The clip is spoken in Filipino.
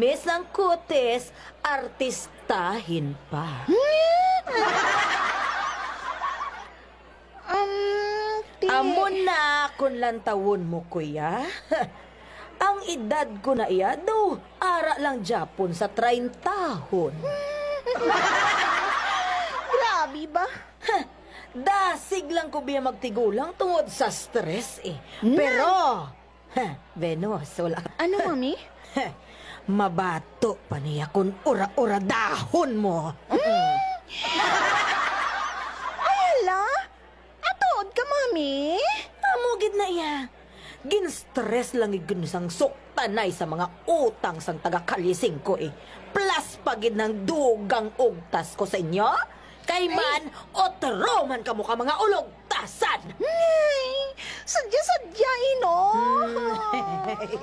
Imbes ng kutis, artistahin pa. Amo na kung lantawon mo, kuya. Ang edad ko na iya, do, ara lang Japon sa 30 tahon. Grabe ba? Dasig lang ko biya magtigulang tungod sa stress eh. Pero, Venus, wala. Ano, mami? Mabato pa niya kung ura-ura dahon mo. Ay, hala? Atood ka, mami? Amugid na iya. Gin-stress lang iginisang suktanay sa mga utang sang taga-kalising ko eh. Plus pagid ng dugang ugtas ko sa inyo. Kay man, otro man ka mo ka mga ulog tasan. Ay, sadya-sadya, ino.